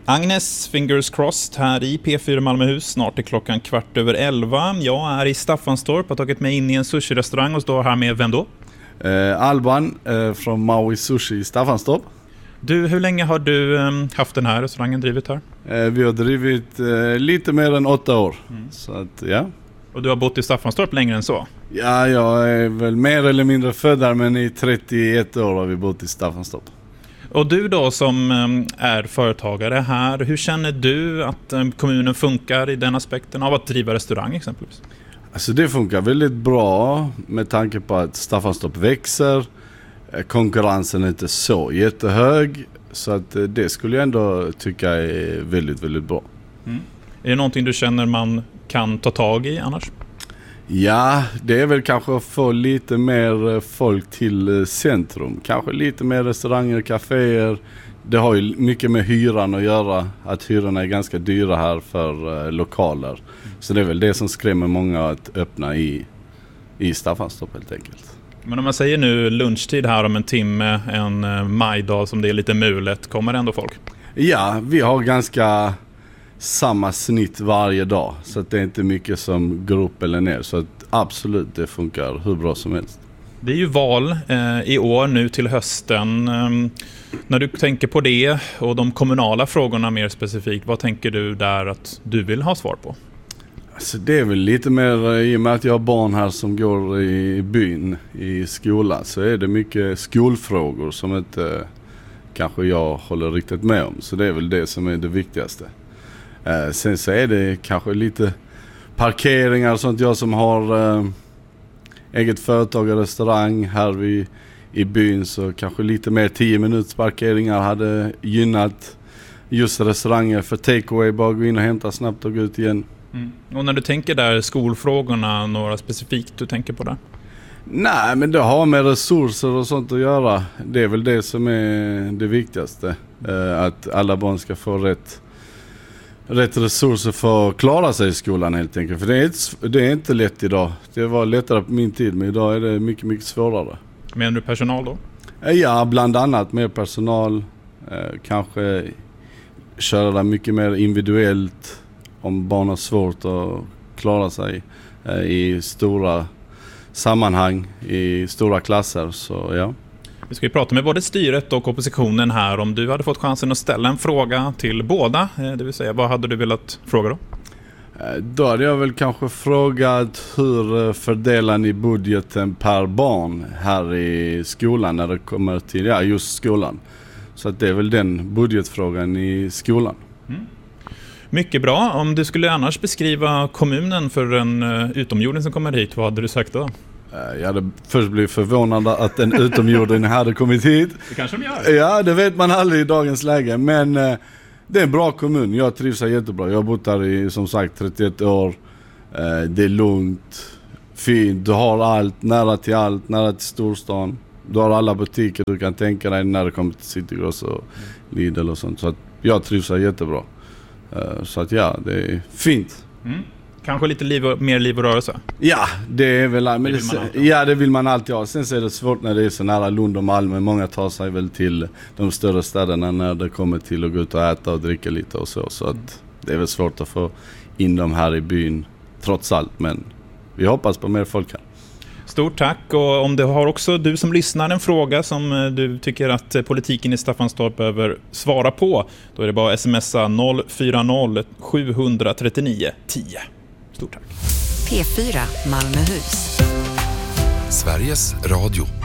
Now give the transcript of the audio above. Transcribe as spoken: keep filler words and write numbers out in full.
Agnes, fingers crossed, här i P fyra Malmöhus. Snart är klockan kvart över elva. Jag är i Staffanstorp, har tagit mig in i en sushi-restaurang och står här med vem då? Eh, Alban eh, från Maui Sushi i Staffanstorp. Du, hur länge har du eh, haft den här restaurangen drivit här? Eh, vi har drivit eh, lite mer än åtta år. Mm. Så att, ja. Och du har bott i Staffanstorp längre än så? Ja, jag är väl mer eller mindre född där, men i trettioett år har vi bott i Staffanstorp. Och du då som är företagare här, hur känner du att kommunen funkar i den aspekten av att driva restaurang exempelvis? Alltså det funkar väldigt bra med tanke på att Staffanstorp växer. Konkurrensen är inte så jättehög, så att det skulle jag ändå tycka är väldigt, väldigt bra. Mm. Är det någonting du känner man kan ta tag i annars? Ja, det är väl kanske att få lite mer folk till centrum. Kanske lite mer restauranger, kaféer. Det har ju mycket med hyran att göra. Att hyrorna är ganska dyra här för uh, lokaler. Mm. Så det är väl det som skrämmer många att öppna i, i Staffanstorp helt enkelt. Men om man säger nu lunchtid här om en timme, en uh, majdag som det är lite mulet, kommer ändå folk? Ja, vi har ganska samma snitt varje dag, så att det är inte mycket som går upp eller ner, så att absolut det funkar hur bra som helst. Det är ju val eh, i år nu till hösten. Eh, när du tänker på det och de kommunala frågorna mer specifikt, vad tänker du där att du vill ha svar på? Alltså det är väl lite mer, i och med att jag har barn här som går i byn i skolan, så är det mycket skolfrågor som inte kanske jag håller riktigt med om, så det är väl det som är det viktigaste. Eh, sen så är det kanske lite parkeringar och sånt. Jag som har eh, eget företag och restaurang här vid, i byn, så kanske lite mer tio minuters parkeringar hade gynnat just restauranger för takeaway. Bara gå in och hämta snabbt och gå ut igen. Mm. Och när du tänker där skolfrågorna, några specifikt du tänker på där? Nej, men det har med resurser och sånt att göra. Det är väl det som är det viktigaste. Eh, att alla barn ska få rätt rätt resurser för att klara sig i skolan helt enkelt. För det är, inte, det är inte lätt idag. Det var lättare på min tid, men idag är det mycket, mycket svårare. Menar du personal då? Ja, bland annat mer personal. Eh, kanske köra mycket mer individuellt om barn har svårt att klara sig eh, i stora sammanhang, i stora klasser. Så ja. Vi ska ju prata med både styret och oppositionen här. Om du hade fått chansen att ställa en fråga till båda, det vill säga, vad hade du velat fråga då? Då hade jag väl kanske frågat hur fördelar ni budgeten per barn här i skolan när det kommer till ja, just skolan. Så att det är väl den budgetfrågan i skolan. Mm. Mycket bra. Om du skulle annars beskriva kommunen för en utomjording som kommer hit, vad hade du sagt då? Jag hade först blivit förvånad att en utomjording hade kommit hit. Det kanske de gör. Ja, det vet man aldrig i dagens läge. Men eh, det är en bra kommun. Jag trivs här jättebra. Jag har bott här i, som sagt, trettioett år. Eh, det är lugnt, fint. Du har allt, nära till allt, nära till storstan. Du har alla butiker du kan tänka dig när det kommer till City Gross och Lidl och sånt. Så att jag trivs här jättebra. Eh, så att ja, det är fint. Mm. Kanske lite liv och, mer liv och rörelse? Ja, det är väl men det vill det, ja, det vill man alltid ha. Sen så är det svårt när det är så nära Lund och Malmö. Många tar sig väl till de större städerna när det kommer till att gå ut och äta och dricka lite och så. Så att det är väl svårt att få in dem här i byn trots allt. Men vi hoppas på mer folk här. Stort tack, och om du har också du som lyssnar en fråga som du tycker att politiken i Staffanstorp behöver svara på, då är det bara att smsa noll fyra noll sju tre nio tio. Stort tack. P fyra Malmöhus. Sveriges Radio.